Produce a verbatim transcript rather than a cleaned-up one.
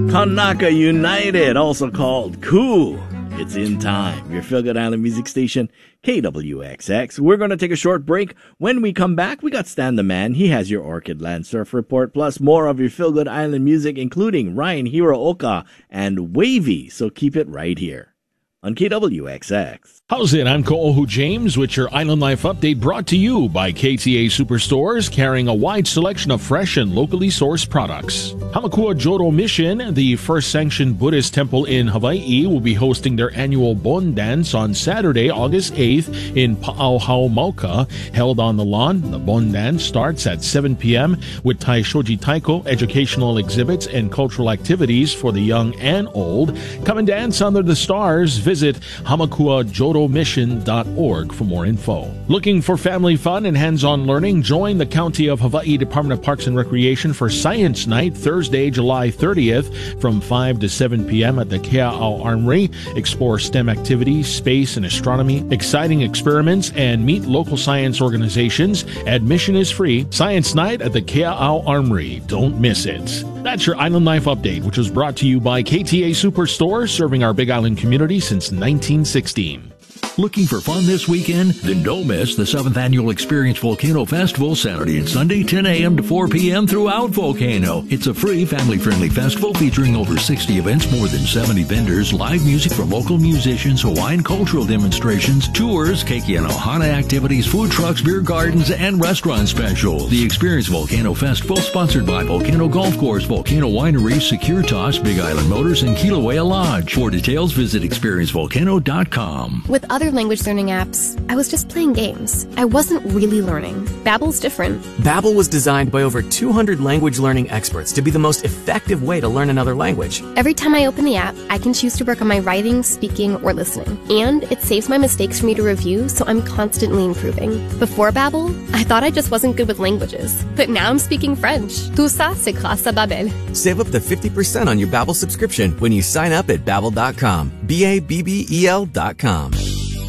Kanaka United, also called Cool. It's in time. Your Feel Good Island music station, K W X X. We're going to take a short break. When we come back, we got Stan the Man. He has your Orchid Land Surf Report, plus more of your Feel Good Island music, including Ryan Hirooka and Wavy. So keep it right here on K W X X. How's it? I'm Koohu James with your Island Life Update, brought to you by K T A Superstores, carrying a wide selection of fresh and locally sourced products. Hamakua Jodo Mission, the first sanctioned Buddhist temple in Hawaii, will be hosting their annual Bon Dance on Saturday, August eighth in Paauhau, Mauka. Held on the lawn, the Bon Dance starts at seven p.m. with Tai Shoji Taiko, educational exhibits, and cultural activities for the young and old. Come and dance under the stars. Visit hamakua jodo mission dot org for more info. Looking for family fun and hands-on learning? Join the County of Hawaii Department of Parks and Recreation for Science Night, Thursday, July thirtieth from five to seven p.m. at the Kea'au Armory. Explore STEM activities, space and astronomy, exciting experiments, and meet local science organizations. Admission is free. Science Night at the Kea'au Armory. Don't miss it. That's your Island Life Update, which was brought to you by K T A Superstore, serving our Big Island community since nineteen sixteen. Looking for fun this weekend? Then don't miss the seventh Annual Experience Volcano Festival, Saturday and Sunday, ten a.m. to four p.m. throughout Volcano. It's a free, family-friendly festival featuring over sixty events, more than seventy vendors, live music from local musicians, Hawaiian cultural demonstrations, tours, keiki and ohana activities, food trucks, beer gardens, and restaurant specials. The Experience Volcano Festival, sponsored by Volcano Golf Course, Volcano Winery, Securitas, Big Island Motors, and Kilauea Lodge. For details, visit experience volcano dot com. With other language learning apps, I was just playing games. I wasn't really learning. Babbel's different. Babbel was designed by over two hundred language learning experts to be the most effective way to learn another language. Every time I open the app, I can choose to work on my writing, speaking, or listening. And it saves my mistakes for me to review, so I'm constantly improving. Before Babbel, I thought I just wasn't good with languages. But now I'm speaking French. Tout ça, c'est grâce à Babbel. Save up to fifty percent on your Babbel subscription when you sign up at babbel dot com. B A B B E L dot com.